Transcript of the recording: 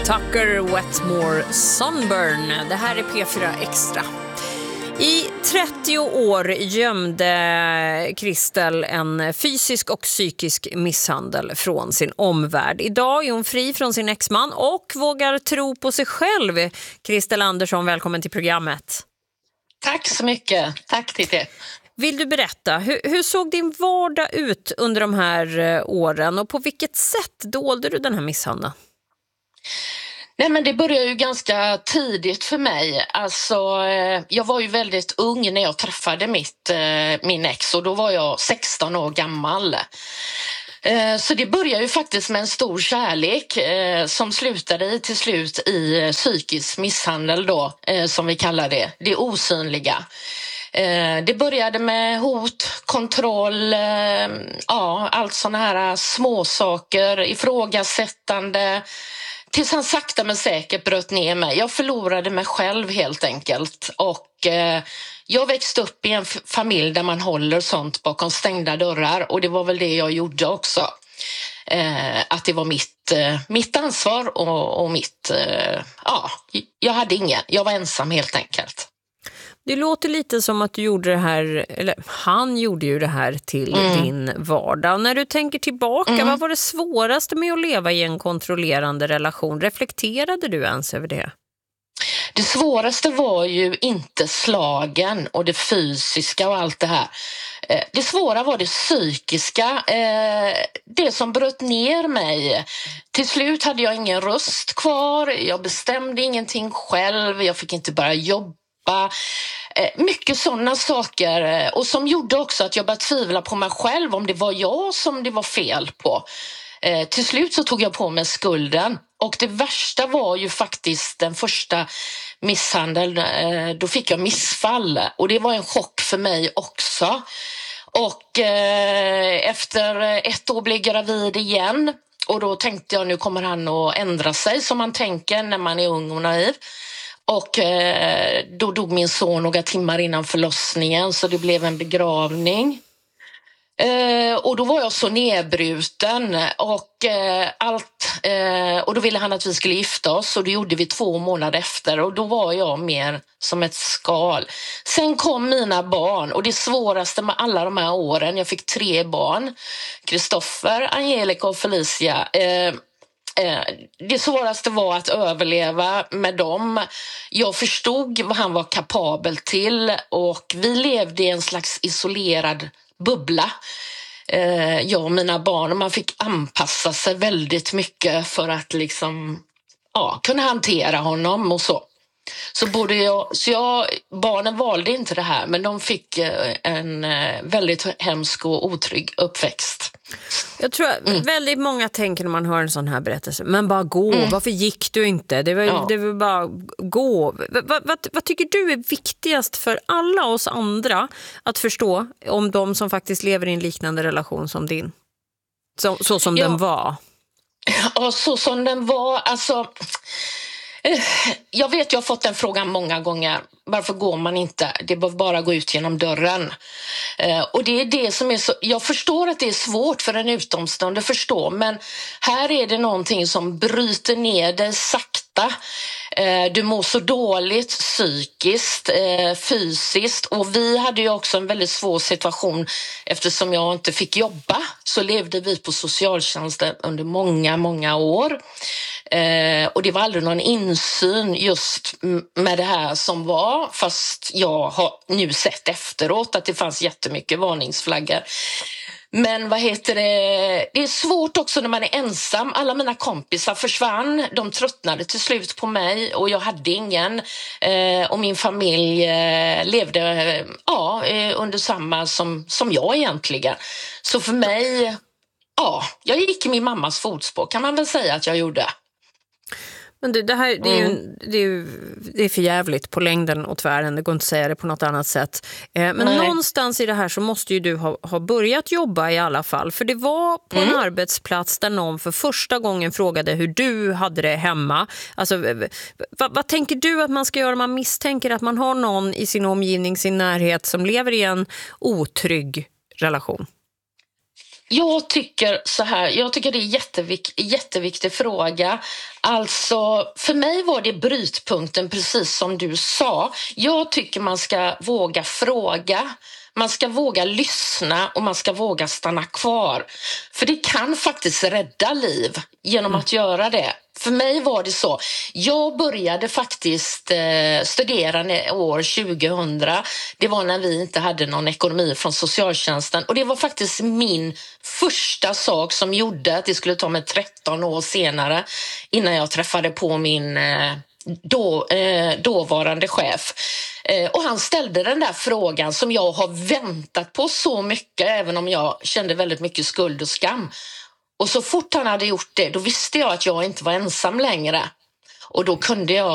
Tucker Wetmore Sunburn. Det här är P4 Extra. I 30 år gömde Kristel en fysisk och psykisk misshandel från sin omvärld. Idag är hon fri från sin exman och vågar tro på sig själv. Kristel Andersson, välkommen till programmet. Tack så mycket. Tack Titti. Vill du berätta, hur såg din vardag ut under de här åren och på vilket sätt dolde du den här misshandeln? Nej, men det började ju ganska tidigt för mig. Alltså, jag var ju väldigt ung när jag träffade min ex och då var jag 16 år gammal. Så det började ju faktiskt med en stor kärlek som slutade till slut i psykisk misshandel då, som vi kallar det. Det osynliga. Det började med hot, kontroll, allt såna här småsaker, ifrågasättande. Tills han sakta men säkert bröt ner mig. Jag förlorade mig själv helt enkelt. Och jag växte upp i en familj där man håller sånt bakom stängda dörrar. Och det var väl det jag gjorde också. Att det var mitt ansvar och mitt... jag hade ingen. Jag var ensam helt enkelt. Det låter lite som att du gjorde det här, eller han gjorde ju det här till din vardag. När du tänker tillbaka, vad var det svåraste med att leva i en kontrollerande relation? Reflekterade du ens över det? Det svåraste var ju inte slagen och det fysiska och allt det här. Det svåra var det psykiska, det som bröt ner mig. Till slut hade jag ingen röst kvar, jag bestämde ingenting själv, jag fick inte bara jobba. Mycket sådana saker och som gjorde också att jag började tvivla på mig själv om det var jag som det var fel på. Till slut så tog jag på mig skulden och det värsta var ju faktiskt den första misshandeln. Då fick jag missfall och det var en chock för mig också. Och efter ett år blev jag gravid igen och då tänkte jag nu kommer han att ändra sig som man tänker när man är ung och naiv. Och då dog min son några timmar innan förlossningen så det blev en begravning. Och då var jag så nedbruten och och då ville han att vi skulle gifta oss och det gjorde vi 2 månader efter och då var jag mer som ett skal. Sen kom mina barn och det svåraste med alla de här åren, jag fick 3 barn, Kristoffer, Angelica och Felicia. Det svåraste var att överleva med dem. Jag förstod vad han var kapabel till och vi levde i en slags isolerad bubbla. Jag och mina barn och man fick anpassa sig väldigt mycket för att liksom, kunna hantera honom och så. Barnen valde inte det här men de fick en väldigt hemsk och otrygg uppväxt. Jag tror att väldigt många tänker när man hör en sån här berättelse, men bara gå, varför gick du inte? Det var bara gå. Vad tycker du är viktigast för alla oss andra att förstå om de som faktiskt lever i en liknande relation som din? Så som den var. Ja, så som den var, alltså... Jag vet, jag har fått den frågan många gånger. Varför går man inte? Det behöver bara gå ut genom dörren. Och det är det som är så... Jag förstår att det är svårt för en utomstående att förstå. Men här är det någonting som bryter ner dig sakta. Du mår så dåligt psykiskt, fysiskt. Och vi hade ju också en väldigt svår situation. Eftersom jag inte fick jobba så levde vi på socialtjänsten under många, många år. Och det var aldrig någon insyn just med det här som var, fast jag har nu sett efteråt att det fanns jättemycket varningsflaggor. Men det är svårt också när man är ensam. Alla mina kompisar försvann, de tröttnade till slut på mig och jag hade ingen. Och min familj levde under samma som jag egentligen. Så för mig, jag gick i min mammas fotspår kan man väl säga att jag gjorde. Men det här det är för jävligt på längden och tvären, det går inte att säga det på något annat sätt. Men någonstans i det här så måste ju du ha börjat jobba i alla fall. För det var på en arbetsplats där någon för första gången frågade hur du hade det hemma. Alltså, vad tänker du att man ska göra om man misstänker att man har någon i sin omgivning, sin närhet som lever i en otrygg relation? Jag tycker så här, jag tycker det är jätteviktig fråga Alltså, för mig var det brytpunkten, precis som du sa. Jag tycker man ska våga fråga. Man ska våga lyssna och man ska våga stanna kvar. För det kan faktiskt rädda liv genom att göra det. För mig var det så. Jag började faktiskt studera år 2000. Det var när vi inte hade någon ekonomi från socialtjänsten. Och det var faktiskt min första sak som gjorde att det skulle ta mig 13 år senare innan jag träffade på min dåvarande chef. Och han ställde den där frågan som jag har väntat på så mycket, även om jag kände väldigt mycket skuld och skam. Och så fort han hade gjort det, då visste jag att jag inte var ensam längre. Och då kunde jag